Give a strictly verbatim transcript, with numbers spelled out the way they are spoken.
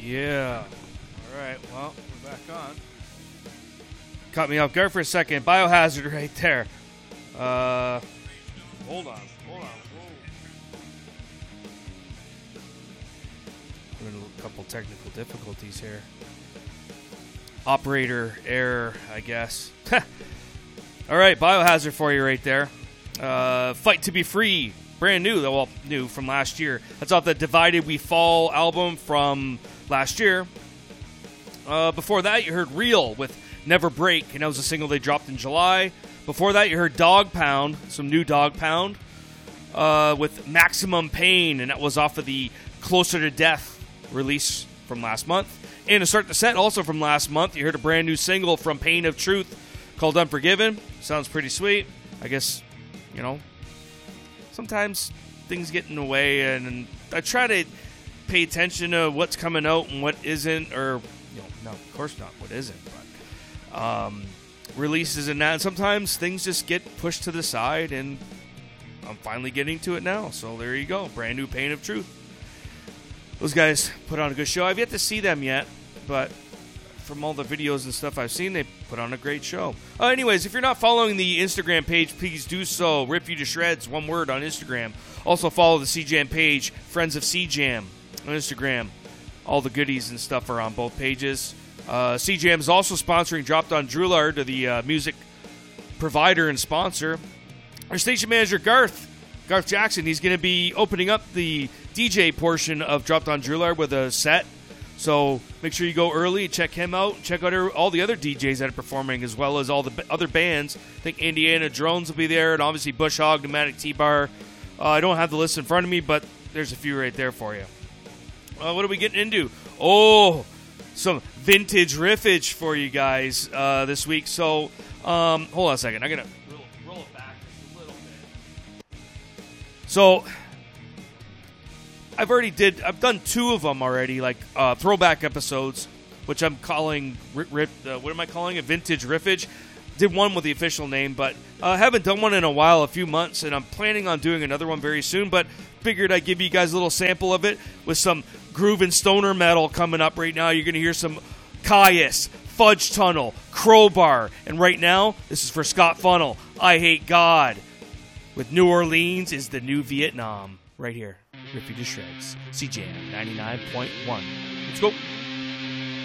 Yeah. All right. Well, we're back on. Caught me off guard for a second. Biohazard right there. Uh, hold on. Hold on. We're in a couple technical difficulties here. Operator error, I guess. All right, Biohazard for you right there. Uh, Fight to be Free. Brand new, well, new from last year. That's off the Divided We Fall album from last year. Uh, before that, you heard Real with Never Break, and that was a single they dropped in July. Before that, you heard Dog Pound, some new Dog Pound, uh, with Maximum Pain, and that was off of the Closer to Death release from last month. And to start the set, also from last month, you heard a brand new single from Pain of Truth called Unforgiven. Sounds pretty sweet. I guess, you know, sometimes things get in the way, and, and I try to pay attention to what's coming out and what isn't, or, you know, no, of course not what isn't, but um, releases and that. And sometimes things just get pushed to the side, and I'm finally getting to it now. So there you go, brand new Pain of Truth. Those guys put on a good show. I've yet to see them yet, but from all the videos and stuff I've seen, they put on a great show. Uh, anyways, if you're not following the Instagram page, please do so. Rip You to Shreds, one word, on Instagram. Also follow the C Jam page, Friends of C Jam, on Instagram. All the goodies and stuff are on both pages. Uh, C Jam is also sponsoring Dropped on Drillard, the uh, music provider and sponsor. Our station manager, Garth, Garth Jackson, he's going to be opening up the D J portion of Dropped on Drillard with a set. So make sure you go early, check him out, check out all the other D Js that are performing, as well as all the other bands. I think Indiana Drones will be there, and obviously Bush Hog, Pneumatic T-Bar. Uh, I don't have the list in front of me, but there's a few right there for you. Uh, what are we getting into? Oh, some vintage riffage for you guys uh, this week. So um, hold on a second. I'm going to roll, roll it back just a little bit. So I've already did, I've done two of them already, like uh, throwback episodes, which I'm calling, rip, uh, what am I calling it? Vintage Riffage. Did one with the official name, but I uh, haven't done one in a while, a few months, and I'm planning on doing another one very soon, but figured I'd give you guys a little sample of it with some groove and stoner metal coming up right now. You're going to hear some Caius, Fudge Tunnel, Crowbar, and right now, this is for Scott Funnel, I Hate God, with New Orleans is the New Vietnam, right here. Rip You to Shreds. C J M ninety-nine point one. Let's go.